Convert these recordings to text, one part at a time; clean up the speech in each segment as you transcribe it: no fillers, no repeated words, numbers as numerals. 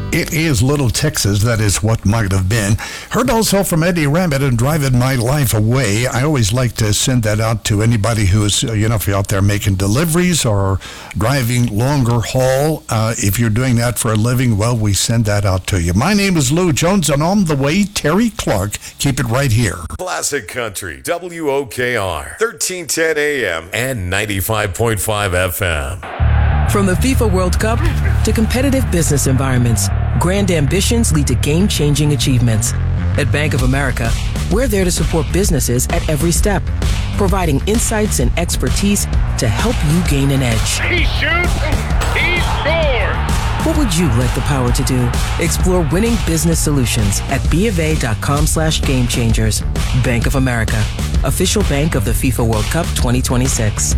It is Little Texas, that is what might have been. Heard also from Eddie Ramit and Driving My Life Away. I always like to send that out to anybody who's, if you're out there making deliveries or driving longer haul. If you're doing that for a living, well, we send that out to you. My name is Lou Jones, and on the way, Terry Clark. Keep it right here. Classic Country, WOKR, 1310 AM and 95.5 FM. From the FIFA World Cup to competitive business environments, grand ambitions lead to game-changing achievements. At Bank of America, we're there to support businesses at every step, providing insights and expertise to help you gain an edge. He shoots, he scores! What would you like the power to do? Explore winning business solutions at BofA.com/gamechangers. Bank of America, official bank of the FIFA World Cup 2026.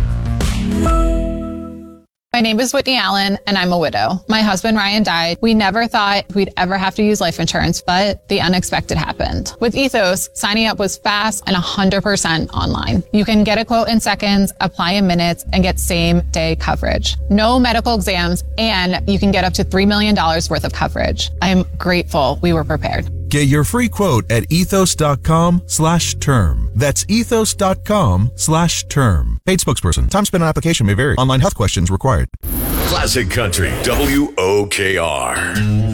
My name is Whitney Allen, and I'm a widow. My husband, Ryan, died. We never thought we'd ever have to use life insurance, but the unexpected happened. With Ethos, signing up was fast and 100% online. You can get a quote in seconds, apply in minutes, and get same-day coverage. No medical exams, and you can get up to $3 million worth of coverage. I'm grateful we were prepared. Get your free quote at ethos.com/term. That's ethos.com/term. Paid spokesperson. Time spent on application may vary. Online health questions required. Classic Country, WOKR.